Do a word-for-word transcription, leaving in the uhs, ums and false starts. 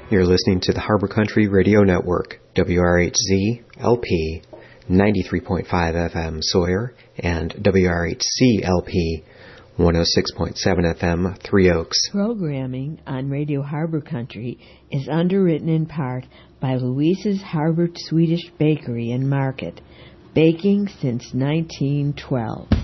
You're listening to the Harbor Country Radio Network, W R H Z L P ninety-three point five F M Sawyer and W R H C L P one oh six point seven F M Three Oaks. Programming on Radio Harbor Country is underwritten in part by Louise's Harbor Swedish Bakery and Market, baking since nineteen twelve.